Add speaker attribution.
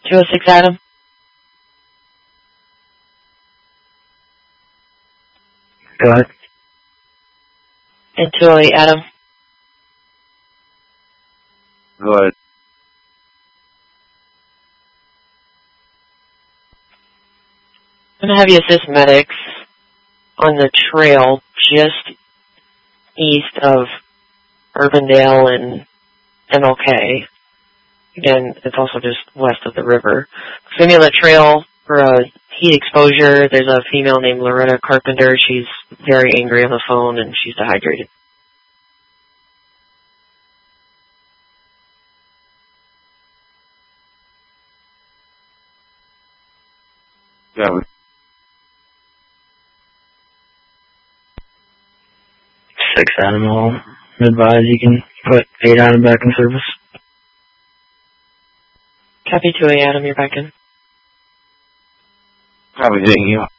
Speaker 1: 206 Adam.
Speaker 2: Go ahead.
Speaker 1: And 208 Adam.
Speaker 3: Go ahead.
Speaker 1: I'm going to have you assist medics on the trail just east of Urbandale and MLK. Again, it's also just west of the river. It's going to be on the trail for a heat exposure. There's a female named Loretta Carpenter. She's very angry on the phone and she's dehydrated.
Speaker 3: Yeah.
Speaker 2: 6 Adam, I'll advise you can put 8 Adam back in service.
Speaker 1: Copy 2A Adam, you're back in.
Speaker 3: Probably hitting you.